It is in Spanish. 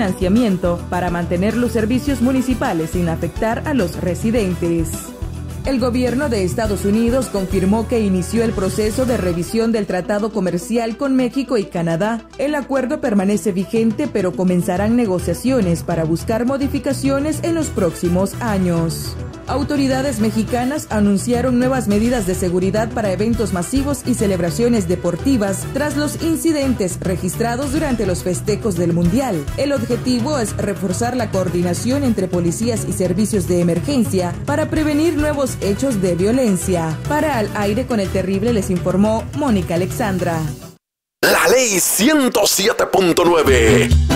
financiamiento para mantener los servicios municipales sin afectar a los residentes. El gobierno de Estados Unidos confirmó que inició el proceso de revisión del tratado comercial con México y Canadá. El acuerdo permanece vigente, pero comenzarán negociaciones para buscar modificaciones en los próximos años. Autoridades mexicanas anunciaron nuevas medidas de seguridad para eventos masivos y celebraciones deportivas tras los incidentes registrados durante los festejos del Mundial. El objetivo es reforzar la coordinación entre policías y servicios de emergencia para prevenir nuevos hechos de violencia. Para Al Aire con el Terrible les informó Mónica Alexandra. La Ley 107.9.